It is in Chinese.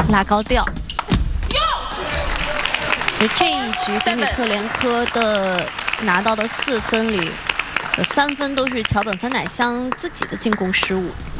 拉高调。这一局迪米特连科的拿到的4分里，有3分都是桥本帆乃香自己的进攻失误。